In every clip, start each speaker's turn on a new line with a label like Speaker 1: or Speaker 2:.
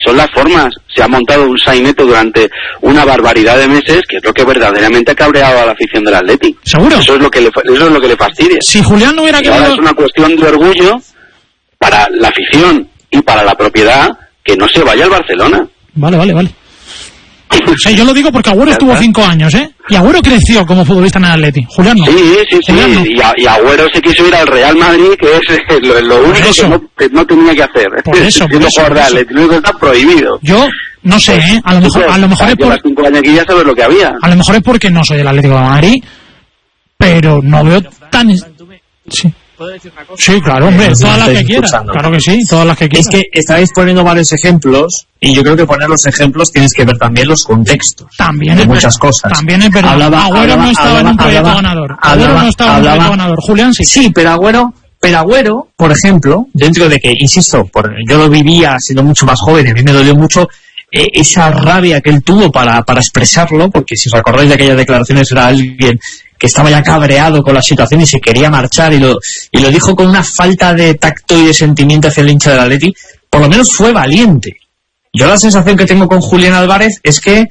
Speaker 1: son las formas. Se ha montado un sainete durante una barbaridad de meses, que es lo que verdaderamente ha cabreado a la afición del Atleti.
Speaker 2: ¿Seguro?
Speaker 1: Eso es lo que le fastidia.
Speaker 2: Si Julián no hubiera querido...
Speaker 1: Ahora es una cuestión de orgullo para la afición y para la propiedad que no se vaya al Barcelona.
Speaker 2: Vale. O sea, yo lo digo porque Agüero estuvo 5 años, ¿eh? Y Agüero creció como futbolista en el Atleti. Julián no.
Speaker 1: Sí.
Speaker 2: Julián no.
Speaker 1: Y Agüero se quiso ir al Real Madrid, que es lo único que no tenía que hacer.
Speaker 2: Por eso.
Speaker 1: Jugador de Atleti, lo único que está prohibido.
Speaker 2: Yo no sé, ¿eh? A lo mejor es por...
Speaker 1: 5 años aquí ya sabes lo que había.
Speaker 2: A lo mejor es porque no soy del Atlético de Madrid, pero no veo tan... Sí.
Speaker 3: ¿Puedo decir una cosa?
Speaker 2: Sí, claro, hombre, todas las que quieras. Claro que sí, todas las que quieras.
Speaker 3: Es que estáis poniendo varios ejemplos, y yo creo que poner los ejemplos tienes que ver también los contextos.
Speaker 2: También
Speaker 3: de
Speaker 2: es
Speaker 3: muchas cosas.
Speaker 2: También es verdad. Agüero no estaba en un proyecto ganador. Agüero no estaba en un proyecto ganador. Julián sí.
Speaker 3: Sí, pero Agüero, por ejemplo, dentro de que, insisto, yo lo vivía siendo mucho más joven, a mí me dolió mucho esa rabia que él tuvo para expresarlo, porque si os acordáis de aquellas declaraciones era alguien que estaba ya cabreado con la situación y se quería marchar y lo dijo con una falta de tacto y de sentimiento hacia el hincha del Atleti. Por lo menos fue valiente. Yo la sensación que tengo con Julián Álvarez es que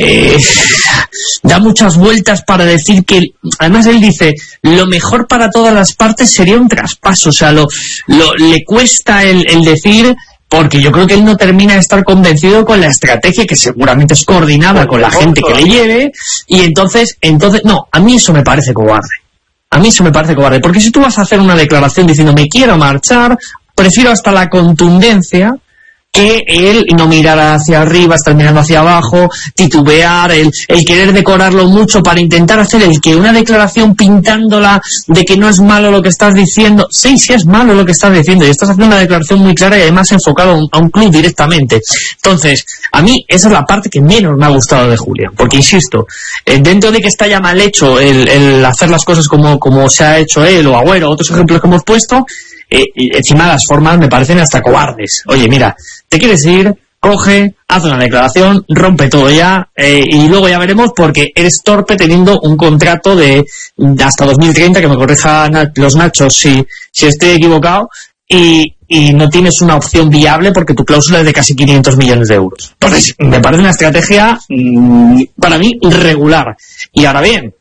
Speaker 3: da muchas vueltas para decir que, además él dice, lo mejor para todas las partes sería un traspaso. O sea, le cuesta el decir, porque yo creo que él no termina de estar convencido con la estrategia, que seguramente es coordinada con la gente que le lleve, y entonces, no, a mí eso me parece cobarde. Porque si tú vas a hacer una declaración diciendo me quiero marchar, prefiero hasta la contundencia que él no mirar hacia arriba, estar mirando hacia abajo, titubear, el querer decorarlo mucho para intentar hacer una declaración pintándola de que no es malo lo que estás diciendo. Sí es malo lo que estás diciendo y estás haciendo una declaración muy clara y además enfocado a un club directamente. Entonces, a mí esa es la parte que menos me ha gustado de Julián, porque insisto, dentro de que está ya mal hecho el hacer las cosas como se ha hecho él o Agüero, otros ejemplos que hemos puesto, encima las formas me parecen hasta cobardes. Oye, mira, te quieres ir, coge, haz una declaración, rompe todo ya, y luego ya veremos, porque eres torpe teniendo un contrato de hasta 2030, que me corrijan los Nachos si estoy equivocado, y no tienes una opción viable porque tu cláusula es de casi 500 millones de euros. Entonces, me parece una estrategia para mí irregular. Y ahora bien,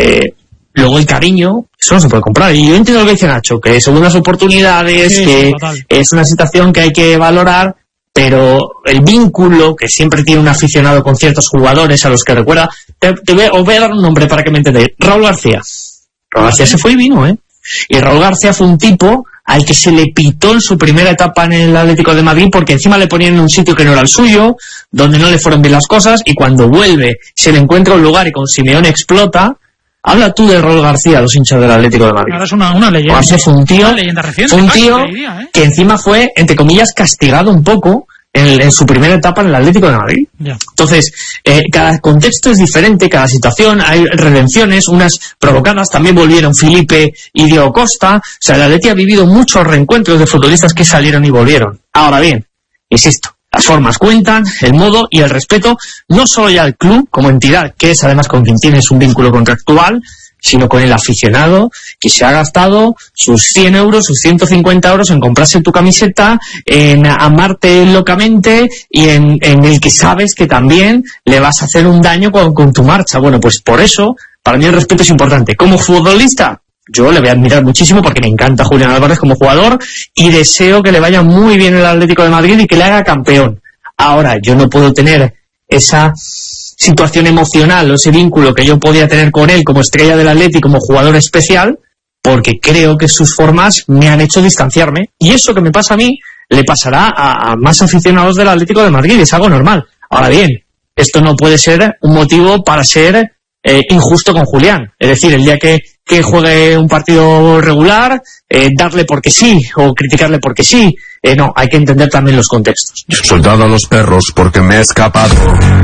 Speaker 3: luego el cariño, eso no se puede comprar. Y yo entiendo lo que dice Nacho, que segundas oportunidades, sí, que es una situación que hay que valorar, pero el vínculo que siempre tiene un aficionado con ciertos jugadores a los que recuerda... os voy a dar un nombre para que me entendáis. Raúl García. Raúl García se fue y vino, ¿eh? Y Raúl García fue un tipo al que se le pitó en su primera etapa en el Atlético de Madrid porque encima le ponían en un sitio que no era el suyo, donde no le fueron bien las cosas, y cuando vuelve se le encuentra un lugar y con Simeone explota. Habla tú de Raúl García, los hinchas del Atlético de Madrid.
Speaker 2: Ahora es una leyenda.
Speaker 3: García fue un tío,
Speaker 2: reciente,
Speaker 3: que encima fue, entre comillas, castigado un poco en su primera etapa en el Atlético de Madrid.
Speaker 2: Ya.
Speaker 3: Entonces, cada contexto es diferente, cada situación, hay redenciones, unas provocadas. También volvieron Felipe y Diego Costa. O sea, el Atleti ha vivido muchos reencuentros de futbolistas que salieron y volvieron. Ahora bien, insisto, las formas cuentan, el modo y el respeto, no solo ya al club como entidad, que es además con quien tienes un vínculo contractual, sino con el aficionado que se ha gastado sus 100 euros, sus 150 euros en comprarse tu camiseta, en amarte locamente y en el que sabes que también le vas a hacer un daño con tu marcha. Bueno, pues por eso, para mí el respeto es importante. Como futbolista, yo le voy a admirar muchísimo porque me encanta Julián Álvarez como jugador y deseo que le vaya muy bien el Atlético de Madrid y que le haga campeón. Ahora, yo no puedo tener esa situación emocional o ese vínculo que yo podía tener con él como estrella del Atlético, como jugador especial, porque creo que sus formas me han hecho distanciarme. Y eso que me pasa a mí le pasará a más aficionados del Atlético de Madrid, es algo normal. Ahora bien, esto no puede ser un motivo para ser injusto con Julián. Es decir, el día que juegue un partido regular, darle porque sí o criticarle porque sí. No, hay que entender también los contextos.
Speaker 4: Soldado a los perros porque me he escapado.